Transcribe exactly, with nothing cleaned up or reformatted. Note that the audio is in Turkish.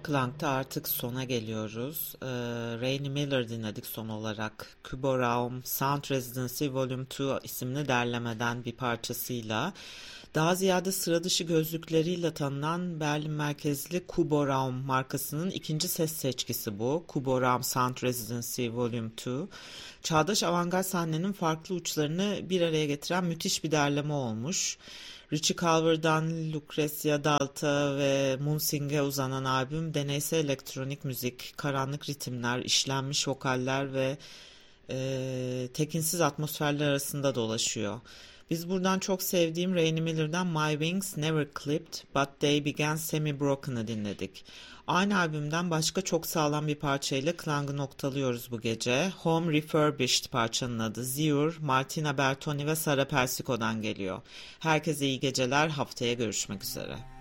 Klang'da artık sona geliyoruz. Ee, Rainy Miller dinledik son olarak. Kubo Raum Sound Residency Volume iki isimli derlemeden bir parçasıyla. Daha ziyade sıra dışı gözlükleriyle tanınan Berlin merkezli Kubo Raum markasının ikinci ses seçkisi bu. Kubo Raum Sound Residency Volume iki. Çağdaş avantgard sahnenin farklı uçlarını bir araya getiren müthiş bir derleme olmuş. Richie Culver'dan Lucrecia Dalta ve Munsing'e uzanan albüm deneysel elektronik müzik, karanlık ritimler, işlenmiş vokaller ve e, tekinsiz atmosferler arasında dolaşıyor. Biz buradan çok sevdiğim Rainy Miller'dan My Wings Never Clipped But They Began Semi-Broken'ı dinledik. Aynı albümden başka çok sağlam bir parçayla Klang'ı noktalıyoruz bu gece. Home Refurbished parçanın adı. Ziur, Martina Bertoni ve Sara Persico'dan geliyor. Herkese iyi geceler, haftaya görüşmek üzere.